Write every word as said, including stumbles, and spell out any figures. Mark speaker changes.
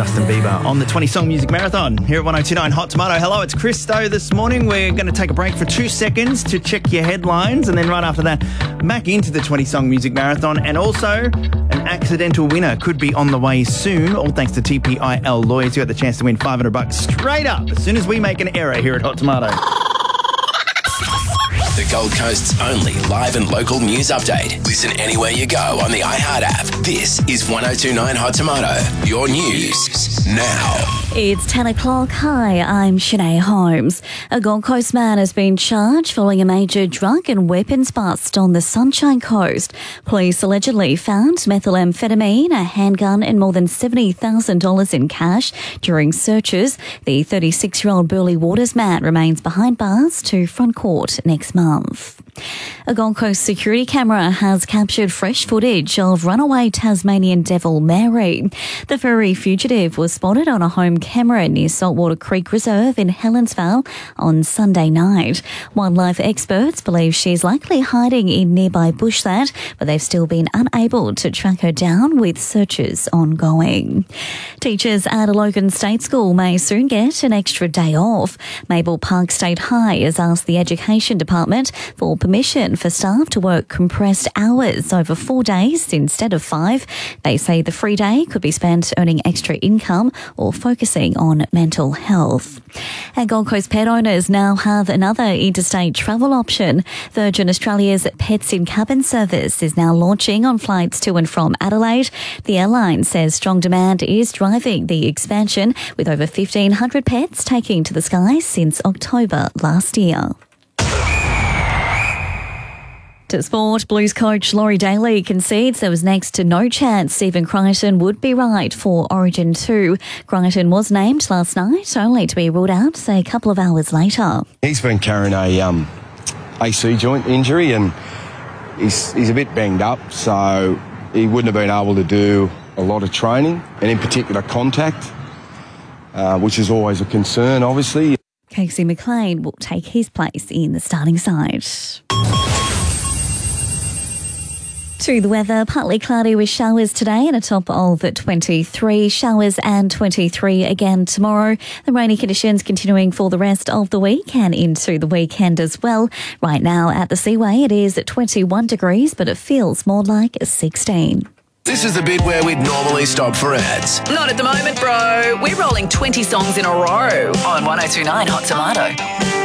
Speaker 1: Justin Bieber on the twenty Song Music Marathon here at one oh two point nine Hot Tomato. Hello, it's Christo this morning. We're going to take a break for two seconds to check your headlines, and then right after that, back into the twenty Song Music Marathon. And also, an accidental winner could be on the way soon, all thanks to T P I L Lawyers. You got the chance to win five hundred bucks straight up as soon as we make an error here at Hot Tomato.
Speaker 2: The Gold Coast's only live and local news update. Listen anywhere you go on the iHeart app. This is one oh two point nine Hot Tomato. Your news now.
Speaker 3: It's ten o'clock. Hi, I'm Shanae Holmes. A Gold Coast man has been charged following a major drug and weapons bust on the Sunshine Coast. Police allegedly found methamphetamine, a handgun and more than seventy thousand dollars in cash during searches. The thirty-six-year-old Burleigh Waters man remains behind bars to front court next month. A Gold Coast security camera has captured fresh footage of runaway Tasmanian devil Mary. The furry fugitive was spotted on a home camera near Saltwater Creek Reserve in Helensvale on Sunday night. Wildlife experts believe she's likely hiding in nearby bushland, but they've still been unable to track her down with searches ongoing. Teachers at a Logan State School may soon get an extra day off. Maple Park State High has asked the Education Department for permission for staff to work compressed hours over four days instead of five. They say the free day could be spent earning extra income or focusing on mental health. And Gold Coast pet owners now have another interstate travel option. Virgin Australia's Pets in Cabin service is now launching on flights to and from Adelaide. The airline says strong demand is driving the expansion, with over fifteen hundred pets taking to the skies since October last year. To sport, Blues coach Laurie Daly concedes there was next to no chance Stephen Crichton would be right for Origin two. Crichton was named last night, only to be ruled out a couple of hours later.
Speaker 4: He's been carrying a um, A C joint injury and he's, he's a bit banged up, so he wouldn't have been able to do a lot of training, and in particular contact, uh, which is always a concern, obviously.
Speaker 3: Casey McLean will take his place in the starting side. To the weather, partly cloudy with showers today and a top of twenty-three. Showers and twenty-three again tomorrow. The rainy conditions continuing for the rest of the week and into the weekend as well. Right now at the Seaway, it is at twenty-one degrees, but it feels more like sixteen.
Speaker 2: This is the bit where we'd normally stop for ads.
Speaker 5: Not at the moment, bro. We're rolling twenty songs in a row on one oh two point nine Hot Tomato.